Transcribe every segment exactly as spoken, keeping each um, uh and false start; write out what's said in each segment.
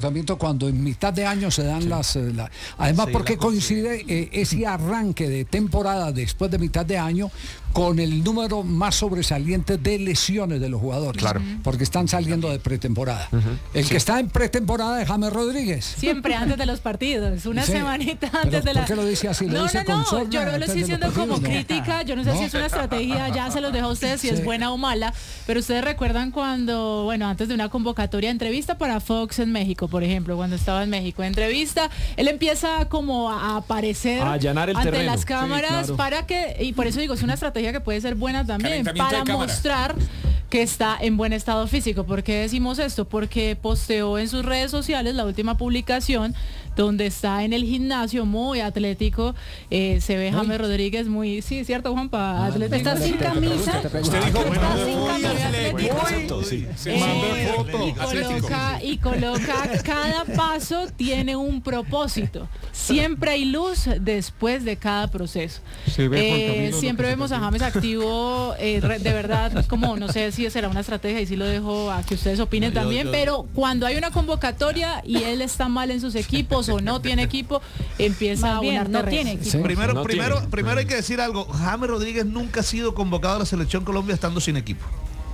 comportamiento cuando en mitad de año se dan sí. las... La, además, sí, porque coincide eh, ese arranque de temporada después de mitad de año con el número más sobresaliente de lesiones de los jugadores. Claro. Porque están saliendo de pretemporada. Uh-huh. El sí. que está en pretemporada es James Rodríguez. Siempre antes de los partidos, una sí. semanita antes Pero, de la... ¿por qué lo dice así? ¿Lo no, dice no, con no, sorna, yo no lo estoy diciendo como no. crítica, yo no sé no. si es una estrategia, ya se los dejo a ustedes si sí. es buena o mala, pero ustedes recuerdan cuando, bueno, antes de una convocatoria, entrevista para Fox en México, por ejemplo, cuando estaba en México, entrevista, él empieza como a aparecer a allanar el ante terreno. las cámaras sí, claro. para que, y por eso digo, es una estrategia que puede ser buena también, para mostrar que está en buen estado físico. ¿Por qué decimos esto? Porque posteó en sus redes sociales la última publicación donde está en el gimnasio muy atlético, eh, se ve James Rodríguez muy, sí, cierto Juanpa, atlético, está sin camisa, usted dijo está sin camisa, sí, eh, y coloca, y coloca cada paso tiene un propósito, siempre hay luz después de cada proceso. Sí, eh, siempre vemos a James activo, eh, de verdad, como no sé si será una estrategia y si lo dejo a que ustedes opinen no, también, yo, yo, pero cuando hay una convocatoria y él está mal en sus equipos o no tiene equipo, empieza a volar no tiene equipo. Sí. Primero, no primero, tiene. primero hay que decir algo. James Rodríguez nunca ha sido convocado a la Selección Colombia estando sin equipo.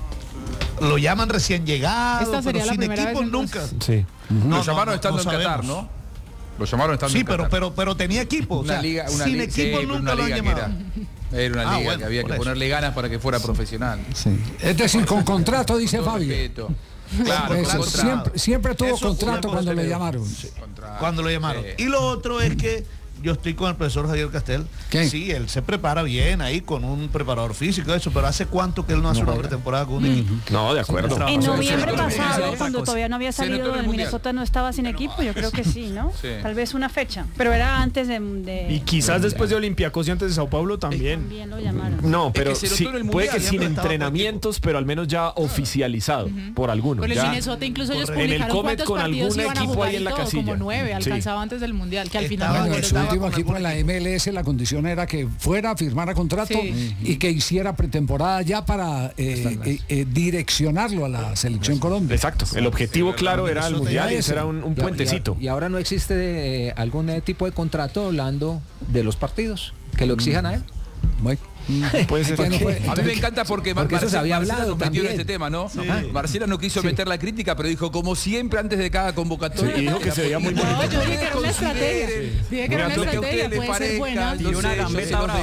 Lo llaman recién llegado, pero sin equipo nunca. Sí. Uh-huh. No, lo llamaron no, estando no en Qatar, ¿no? Lo llamaron estando sí, en pero, Qatar. pero, pero tenía equipo. Una o sea, liga, una sin li- equipo sí, nunca lo han llamado. Era, era una ah, liga bueno, que había que eso. ponerle ganas para que fuera profesional. Sí. Es decir, con contrato, dice Con Fabio. respeto. Claro, Eso, contrato. siempre, siempre tuvo Eso contrato cuando le llamaron. Sí. Cuando lo llamaron. Sí. Y lo otro es que yo estoy con el profesor Javier Castel. ¿Qué? Sí, él se prepara bien ahí con un preparador físico, eso, pero ¿hace cuánto que él no hace no, una pretemporada con un mm. equipo? No, de acuerdo. Sí, en noviembre pasado, cuando todavía no había salido del Minnesota, no estaba sin equipo, yo creo que sí, ¿no? Sí. Tal vez una fecha, pero era antes de... de y quizás después de Olympiacos y antes de Sao Paulo también. También lo llamaron. No, pero es que sí, puede que sin entrenamientos, pero al menos ya oficializado uh-huh. por algunos. Con el ya. Minnesota incluso ellos en el Comet con algún equipo ahí en la casilla. Como nueve, alcanzaba sí. antes del Mundial, que al final... Bueno, el último equipo en la M L S, la condición era que fuera, firmara contrato sí. y que hiciera pretemporada ya para eh, eh, eh, direccionarlo a la Selección Colombia. Exacto, el objetivo claro era el Mundial y ese era un, un puentecito. Y, y ahora no existe eh, algún tipo de contrato hablando de los partidos que lo exijan a él. Bueno. Puede ser. No fue, a mí me encanta porque, porque Mar- eso se había Marcela hablado nos metió también. en este tema, ¿no? Sí. Marcela no quiso sí. meter la crítica, pero dijo, como siempre, antes de cada convocatoria. Sí, y dijo que se veía muy bonito. No, yo dije que era una estrategia. Dije que era una estrategia, puede ser buena. Y una gambeta brava.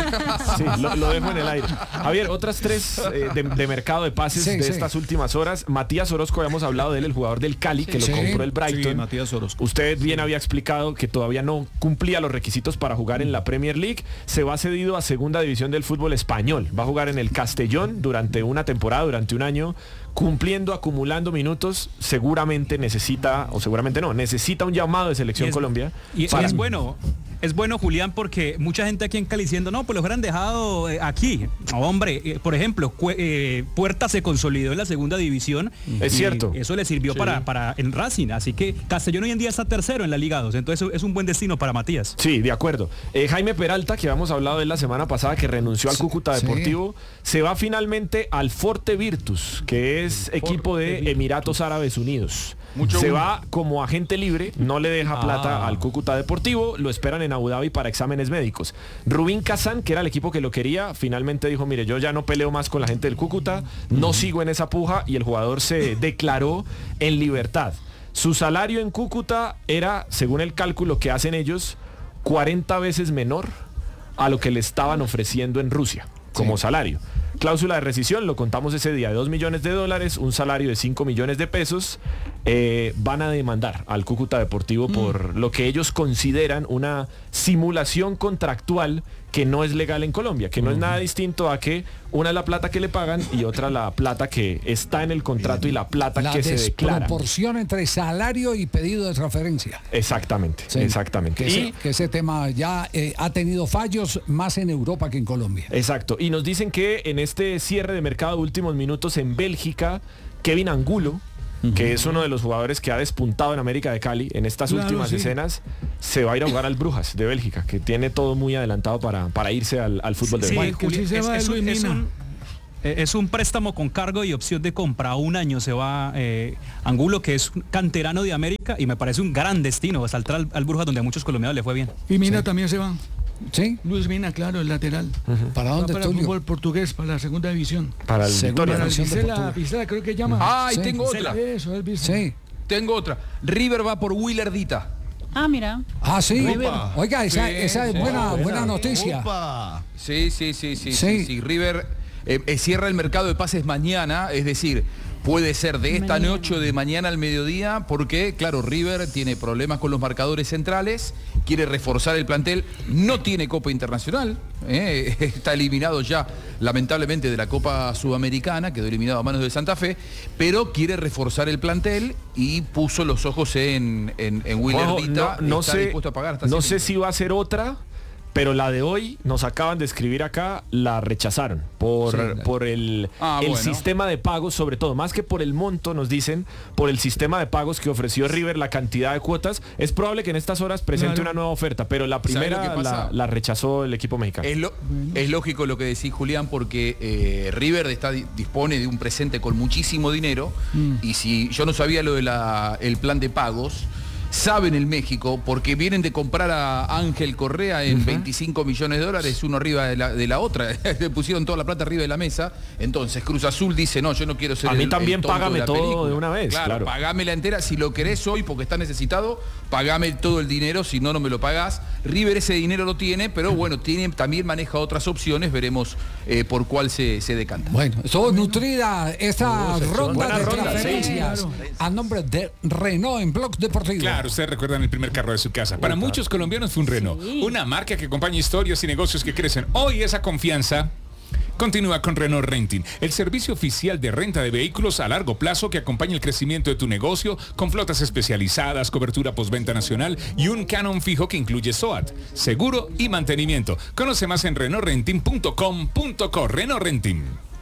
Sí, lo, lo dejo en el aire. Javier, otras tres eh, de, de mercado de pases sí, de sí. estas últimas horas. Matías Orozco, habíamos hablado de él, el jugador del Cali, sí. que lo sí. compró el Brighton. Sí, Matías Orozco. Usted bien sí. había explicado que todavía no cumplía los requisitos para jugar en la Premier League. Se va cedido a segunda división del fútbol español. Va a jugar en el Castellón durante una temporada, durante un año, cumpliendo, acumulando minutos. Seguramente necesita, o seguramente no, necesita un llamado de Selección y es, Colombia. Y para... es bueno. Es bueno, Julián, porque mucha gente aquí en Cali diciendo, no, pues los hubieran dejado eh, aquí. No, hombre, eh, por ejemplo, cu- eh, Puerta se consolidó en la segunda división. Es cierto. Eso le sirvió sí. para, para en Racing. Así que Castellón hoy en día está tercero en la Liga dos. Entonces es un buen destino para Matías. Sí, de acuerdo. Eh, Jaime Peralta, que habíamos hablado de él la semana pasada, que renunció al Cúcuta Deportivo, sí. se va finalmente al Forte Virtus, que es equipo de Emiratos Árabes Unidos. Mucho se uno. va como agente libre, no le deja ah. plata al Cúcuta Deportivo, lo esperan en Abu Dhabi para exámenes médicos. Rubín Kazán, que era el equipo que lo quería, finalmente dijo, mire, yo ya no peleo más con la gente del Cúcuta, no sigo en esa puja, y el jugador se declaró en libertad. Su salario en Cúcuta era, según el cálculo que hacen ellos, cuarenta veces menor a lo que le estaban ofreciendo en Rusia como sí. salario. Cláusula de rescisión, lo contamos ese día, de dos millones de dólares, un salario de cinco millones de pesos. Eh, van a demandar al Cúcuta Deportivo mm. por lo que ellos consideran una simulación contractual que no es legal en Colombia, que no uh-huh. es nada distinto a que una es la plata que le pagan y otra la plata que está en el contrato y la plata la que se declara. La proporción entre salario y pedido de transferencia. Exactamente, sí. exactamente. Que, y, ese, que ese tema ya eh, ha tenido fallos más en Europa que en Colombia. Exacto, y nos dicen que en este cierre de mercado de últimos minutos en Bélgica, Kevin Angulo, Uh-huh. que es uno de los jugadores que ha despuntado en América de Cali en estas claro, últimas sí. escenas, se va a ir a jugar al Brujas de Bélgica, que tiene todo muy adelantado para, para irse al, al fútbol de sí, Bélgica. Juli, es, es, un, es, un, Es un préstamo con cargo y opción de compra. A un año se va eh, Angulo, que es canterano de América, y me parece un gran destino, saltar al, al Brujas, donde a muchos colombianos le fue bien. Y Mina sí. también se va. ¿Sí? Luis Mina, claro, el lateral. Uh-huh. ¿Para dónde, para el fútbol portugués, para la segunda división. Para el Victoria. Para el Vizela, Vizela, creo que llama. Ah, y sí. tengo Vizela. otra. Eso, es Vizela. Sí. Tengo otra. River va por Willardita. Ah, mira. Ah, sí. Opa. Oiga, esa, Sí, esa es sí. buena, Buena. buena noticia. Opa. Sí, sí, sí, sí, sí, Sí. sí. River eh, eh, cierra el mercado de pases mañana, es decir, puede ser de esta Mañana. noche o de mañana al mediodía, porque, claro, River tiene problemas con los marcadores centrales, quiere reforzar el plantel, no tiene Copa Internacional, eh, está eliminado ya, lamentablemente, de la Copa Sudamericana, quedó eliminado a manos de Santa Fe, pero quiere reforzar el plantel y puso los ojos en, en, en Willardita, no, no está sé, dispuesto a pagar hasta no cien sé si va a ser otra, pero la de hoy, nos acaban de escribir acá, la rechazaron por, Sí. por el, Ah, el bueno. sistema de pagos, sobre todo, más que por el monto, nos dicen, por el sistema de pagos que ofreció River, la cantidad de cuotas. Es probable que en estas horas presente Claro. una nueva oferta, pero la ¿Sabe lo primera que pasa? la, la rechazó el equipo mexicano. Es, lo- es lógico lo que decís, Julián, porque eh, River está, dispone de un presente con muchísimo dinero y si yo no sabía lo del el plan de pagos, saben el México, porque vienen de comprar a Ángel Correa en uh-huh. veinticinco millones de dólares, uno arriba de la, de la otra, le pusieron toda la plata arriba de la mesa, entonces Cruz Azul dice, no, yo no quiero ser a mí el, también el tonto págame de la todo película. de una vez, claro, claro. Pagame la entera, si lo querés hoy porque está necesitado, pagame todo el dinero, si no, no me lo pagás. River ese dinero lo tiene, pero bueno, tiene, también maneja otras opciones, veremos eh, por cuál se, se decanta. Bueno, estuvo nutrida esta ronda Buena de ronda, transferencias sí, a nombre de Renault en Blog Deportivo. Claro, ustedes recuerdan el primer carro de su casa. Para muchos colombianos fue un Renault, Sí. una marca que acompaña historias y negocios que crecen. Hoy esa confianza continúa con Renault Renting, el servicio oficial de renta de vehículos a largo plazo que acompaña el crecimiento de tu negocio con flotas especializadas, cobertura postventa nacional y un canon fijo que incluye S O A T, seguro y mantenimiento. Conoce más en renault renting punto com punto co. Renault Renting.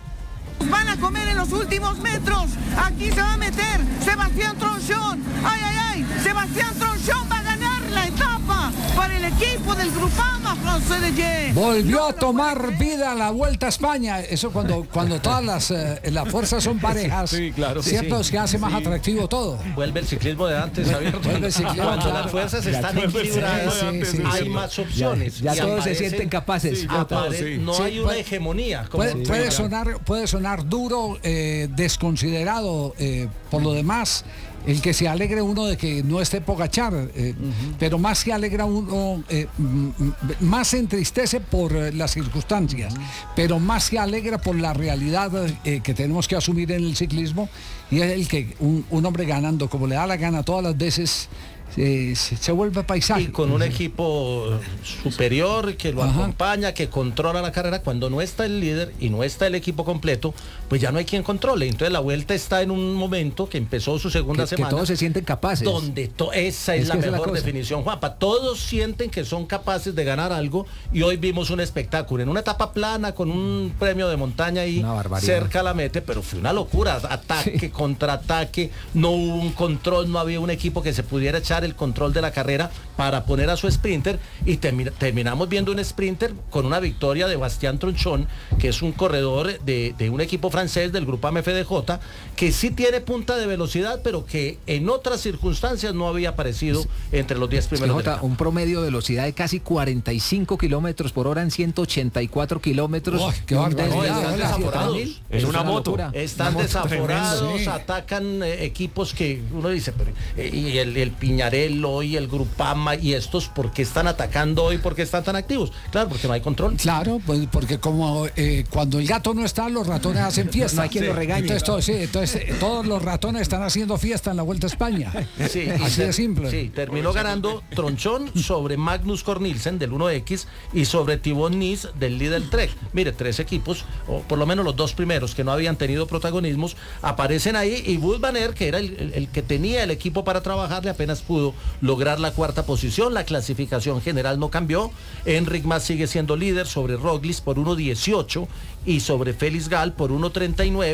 Van a comer en los últimos metros. Aquí se va a meter Sebastián Tronchón. Ay, ay, ay. Sebastián Tronchón va a ganar la etapa para el equipo del Grupama francés de Ye. Volvió a tomar vida la Vuelta a España. Eso cuando, cuando todas las, eh, las fuerzas son parejas. Sí, claro. ¿Cierto? Sí, es que hace más atractivo todo. Vuelve el ciclismo de antes, Javier. Vuelve el ciclismo, Cuando claro. las fuerzas Ya están vuelve el equilibradas, ciclismo de antes, hay sí, más opciones. Ya Y todos se aparecen- sienten capaces. sí, Ya todos, apare- sí. No Sí, hay una puede- hegemonía. Como Puede, puede sonar, puede sonar duro, eh, desconsiderado, eh, por lo demás, el que se alegre uno de que no esté Pogačar, eh, uh-huh. pero más se alegra uno, eh, m- m- más se entristece por eh, las circunstancias, uh-huh. pero más se alegra por la realidad eh, que tenemos que asumir en el ciclismo, y es el que un, un hombre ganando como le da la gana todas las veces, eh, se, se vuelve paisaje. Y con un equipo superior que lo Ajá. acompaña, que controla la carrera. Cuando no está el líder y no está el equipo completo, pues ya no hay quien controle. Entonces la Vuelta está en un momento que empezó su segunda que, que semana. todos se sienten capaces. Donde to- esa es, Es la que esa es la mejor cosa. definición, Juanpa. Todos sienten que son capaces de ganar algo y hoy vimos un espectáculo en una etapa plana con un premio de montaña ahí Una barbaridad. cerca a la meta, pero fue una locura. Ataque, Sí. contraataque, no hubo un control, no había un equipo que se pudiera echar el control de la carrera para poner a su sprinter y termi- terminamos viendo un sprinter con una victoria de Bastián Tronchón, que es un corredor de, de un equipo francés del Grupo F D J, que sí tiene punta de velocidad, pero que en otras circunstancias no había aparecido entre los diez Es que, primeros. del Jota, campo. un promedio de velocidad de casi cuarenta y cinco kilómetros por hora en ciento ochenta y cuatro kilómetros. Uy, qué Un barbaridad, desnivel No, están de desaforados. siete mil. En Eso una es moto. locura. Están Una moto desaforados, tremenda, sí. atacan eh, equipos que uno dice, pero, eh, y el, el Piñarello y el Grupama y estos, ¿por qué están atacando hoy? ¿Por qué están tan activos? Claro, porque no hay control. Claro, pues porque como eh, cuando el gato no está, los ratones hacen fiesta. No hay quien lo regañe. Entonces, todo- sí, entonces eh, todos los ratones están haciendo fiesta en la Vuelta a España. Sí, y Así ter- de simple. Sí, terminó ganando Tronchón sobre Magnus Cornilsen del uno equis y sobre Thibaut Nice del líder Trek. Mire, tres equipos, o por lo menos los dos primeros que no habían tenido protagonismos, aparecen ahí, y Wout van Aert, que era el, el- el que tenía el equipo para trabajarle, apenas pudo lograr la cuarta posición. La clasificación general no cambió. Enric Mas sigue siendo líder sobre Roglic por uno dieciocho y sobre Félix Gal por uno treinta y nueve.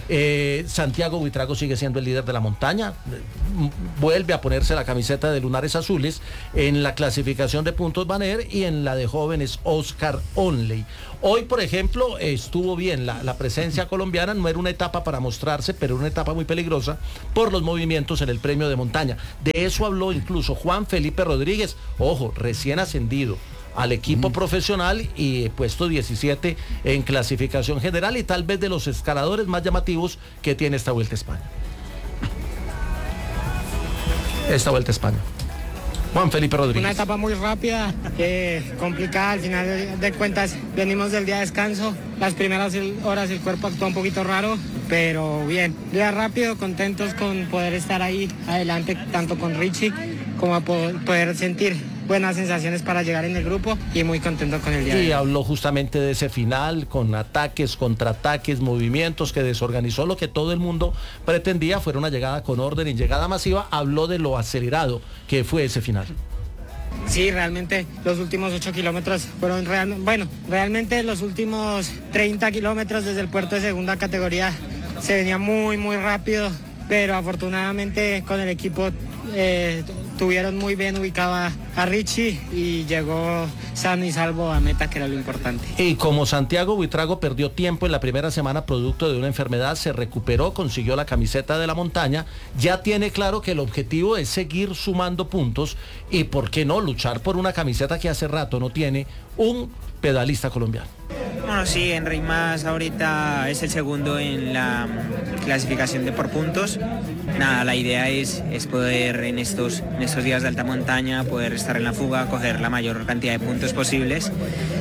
Eh, Santiago Buitrago sigue siendo el líder de la montaña, vuelve a ponerse la camiseta de Lunares Azules en la clasificación de puntos Baner y en la de jóvenes Oscar Onley. Hoy, por ejemplo, estuvo bien la, la presencia colombiana, no era una etapa para mostrarse, pero una etapa muy peligrosa por los movimientos en el premio de montaña. De eso habló incluso Juan Felipe Rodríguez, ojo, recién ascendido al equipo mm. profesional y puesto diecisiete en clasificación general y tal vez de los escaladores más llamativos que tiene esta Vuelta a España. Esta Vuelta a España. Juan Felipe Rodríguez. Una etapa muy rápida, eh, complicada, al final de, de cuentas venimos del día de descanso, las primeras horas el cuerpo actuó un poquito raro, pero bien, día rápido, contentos con poder estar ahí adelante, tanto con Richie como a poder sentir buenas sensaciones para llegar en el grupo y muy contento con el día. Y habló justamente de ese final, con ataques, contraataques, movimientos que desorganizó lo que todo el mundo pretendía, fuera una llegada con orden y llegada masiva. Habló de lo acelerado que fue ese final. Sí, realmente los últimos ocho kilómetros fueron real, bueno, realmente los últimos treinta kilómetros desde el puerto de segunda categoría se venía muy, muy rápido, pero afortunadamente con el equipo eh, tuvieron muy bien ubicada a Richie y llegó sano y salvo a meta, que era lo importante. Y como Santiago Buitrago perdió tiempo en la primera semana producto de una enfermedad, se recuperó, consiguió la camiseta de la montaña, ya tiene claro que el objetivo es seguir sumando puntos y por qué no luchar por una camiseta que hace rato no tiene un pedalista colombiano. Bueno, sí, Enric Mas ahorita es el segundo en la clasificación de por puntos. Nada, la idea es, es poder en estos, en estos días de alta montaña poder estar en la fuga, coger la mayor cantidad de puntos posibles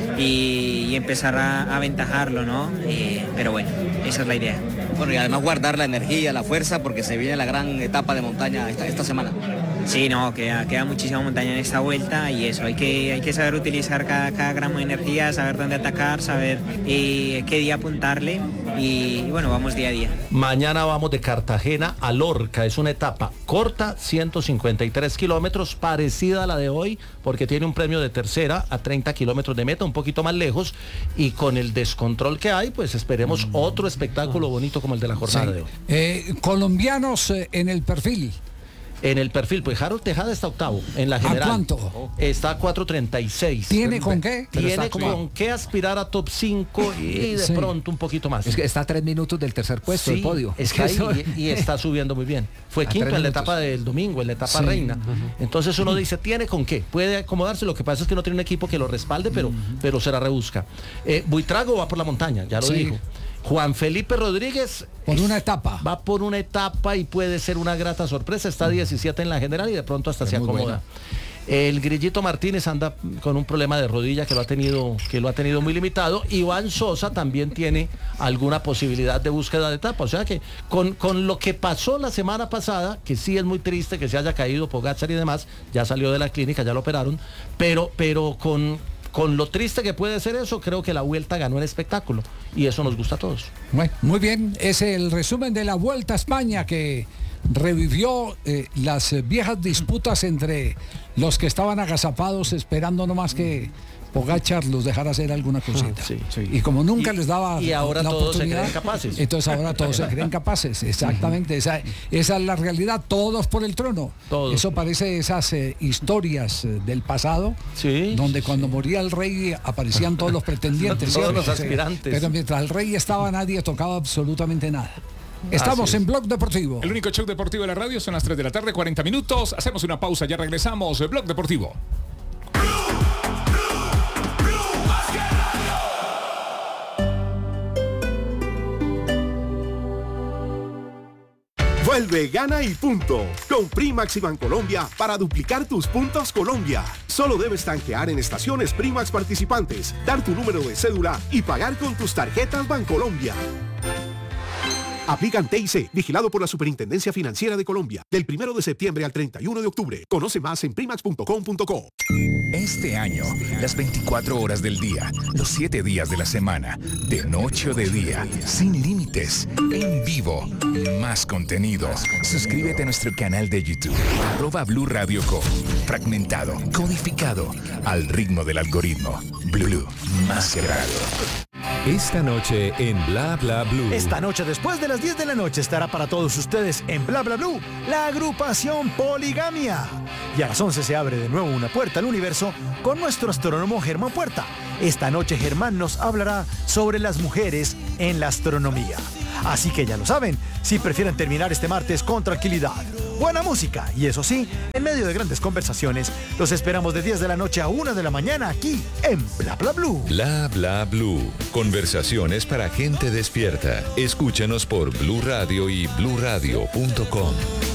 y, y empezar a, a aventajarlo, ¿no? Eh, pero bueno, esa es la idea. Bueno, y además guardar la energía, la fuerza, porque se viene la gran etapa de montaña esta, esta semana. Sí, no, queda, queda muchísima montaña en esta vuelta y eso, hay que, hay que saber utilizar cada, cada gramo de energía, saber dónde atacar, saber eh, qué día apuntarle y, y bueno, vamos día a día. Mañana vamos de Cartagena a Lorca, es una etapa corta, ciento cincuenta y tres kilómetros, parecida a la de hoy, porque tiene un premio de tercera a treinta kilómetros de meta, un poquito más lejos, y con el descontrol que hay, pues esperemos mm. otro espectáculo bonito como el de la jornada sí. de hoy. Eh, colombianos eh, en el perfil. En el perfil, pues Harold Tejada está octavo en la general. ¿A cuánto? Está a cuatro treinta y seis. ¿Tiene con qué? Tiene con qué aspirar a top cinco y de sí. pronto un poquito más. Es que está a tres minutos del tercer puesto, sí, del podio. Es que eso... y, y está subiendo muy bien. Fue a quinto en la etapa del domingo, en la etapa sí. reina. Uh-huh. Entonces uno dice, ¿tiene con qué? Puede acomodarse, lo que pasa es que no tiene un equipo que lo respalde, pero, uh-huh. pero se la rebusca. Eh, Buitrago va por la montaña, ya lo sí. dijo. Juan Felipe Rodríguez por una etapa va por una etapa y puede ser una grata sorpresa, está diecisiete en la general y de pronto hasta es se acomoda buena. El Grillito Martínez anda con un problema de rodilla que lo ha tenido que lo ha tenido muy limitado. Iván Sosa también tiene alguna posibilidad de búsqueda de etapa, o sea que con, con lo que pasó la semana pasada, que sí es muy triste que se haya caído Pogačar y demás, ya salió de la clínica, ya lo operaron, pero pero con Con lo triste que puede ser eso, creo que la Vuelta ganó el espectáculo y eso nos gusta a todos. Bueno, muy bien, es el resumen de la Vuelta a España que revivió eh, las viejas disputas entre los que estaban agazapados esperando nomás que Pogačar los dejara hacer alguna cosita. Sí, sí. Y como nunca y, les daba y ahora la todos oportunidad, se creen capaces. Entonces ahora todos se creen capaces. Exactamente, uh-huh. esa, esa es la realidad. Todos por el trono. Todos. Eso parece esas eh, historias eh, del pasado, sí, donde cuando moría el rey aparecían todos los pretendientes. Todos los aspirantes. Pero mientras el rey estaba, nadie tocaba absolutamente nada. Estamos en Blog Deportivo. El único show deportivo de la radio, son las tres de la tarde, cuarenta minutos. Hacemos una pausa, ya regresamos. Blog Deportivo. Vuelve, gana y punto. Con Primax y Bancolombia para duplicar tus puntos Colombia. Solo debes tanquear en estaciones Primax participantes, dar tu número de cédula y pagar con tus tarjetas Bancolombia. Aplican T I C, vigilado por la Superintendencia Financiera de Colombia, del primero de septiembre al treinta y uno de octubre. Conoce más en primax punto com punto co. Este año, las veinticuatro horas del día, los siete días de la semana, de noche o de día, sin límites, en vivo, más contenido. Suscríbete a nuestro canal de YouTube, arroba Blue Radio Co. Fragmentado, codificado, al ritmo del algoritmo. Blue, más que radio. Esta noche en Bla Bla Blue. Esta noche, después de las diez de la noche, estará para todos ustedes en Bla Bla Blue la agrupación Poligamia. Y a las once se abre de nuevo una puerta al universo con nuestro astrónomo Germán Puerta. Esta noche Germán nos hablará sobre las mujeres en la astronomía. Así que ya lo saben, si prefieren terminar este martes con tranquilidad, buena música y eso sí, en medio de grandes conversaciones, los esperamos de diez de la noche a una de la mañana aquí en Bla Bla Blue. Bla Bla Blue. Conversaciones para gente despierta. Escúchanos por Blue Radio y blue radio punto com.